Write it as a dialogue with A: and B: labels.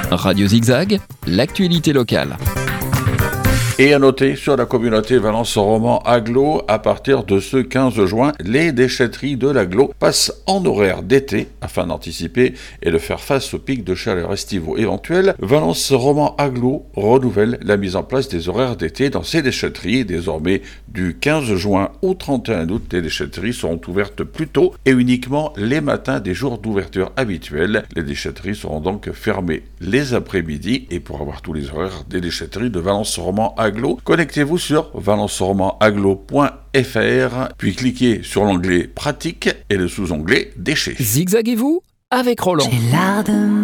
A: Radio Zigzag, l'actualité locale.
B: Et à noter sur la communauté Valence Roman Agglo, à partir de ce 15 juin, les déchetteries de l'Agglo passent en horaire d'été afin d'anticiper et de faire face aux pics de chaleur estivaux éventuels. Valence Roman Agglo renouvelle la mise en place des horaires d'été dans ces déchetteries. Désormais, du 15 juin au 31 août, les déchetteries seront ouvertes plus tôt et uniquement les matins des jours d'ouverture habituels. Les déchetteries seront donc fermées les après-midi. Et pour avoir tous les horaires des déchetteries de Valence Roman Agglo, connectez-vous sur valenceromanaglo.fr, puis cliquez sur l'onglet pratique et le sous-onglet déchets.
A: Zigzaguez-vous avec Roland.